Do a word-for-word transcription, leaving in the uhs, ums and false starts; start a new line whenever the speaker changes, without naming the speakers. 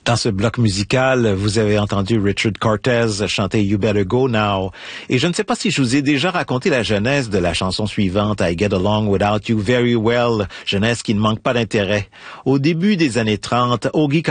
Dans ce bloc musical, vous avez entendu Richard Cortez chanter You Better Go Now. Et je ne sais pas si je vous ai déjà raconté la genèse de la chanson suivante, I Get Along Without You Very Well, genèse qui ne manque pas d'intérêt. Au début des années trente, Ogie